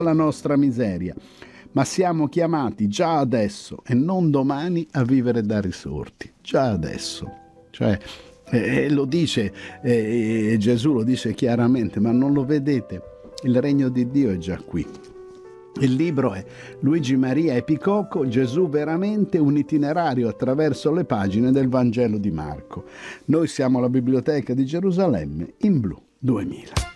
la nostra miseria, ma siamo chiamati già adesso e non domani a vivere da risorti, già adesso. Cioè, lo dice, Gesù lo dice chiaramente, ma non lo vedete? Il regno di Dio è già qui. Il libro è Luigi Maria Epicocco, Gesù veramente, un itinerario attraverso le pagine del Vangelo di Marco. Noi siamo alla Biblioteca di Gerusalemme in Blu 2000.